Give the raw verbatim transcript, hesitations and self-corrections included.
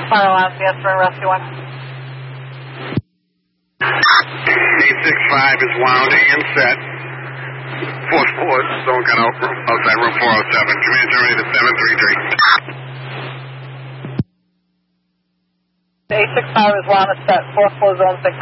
Fire alarm, yes, for rescue one. eight six five is wound and set. Fourth floor, someone got out outside room four oh seven. Command generator seven three three. eight six five is wound and set. Fourth floor, zone six.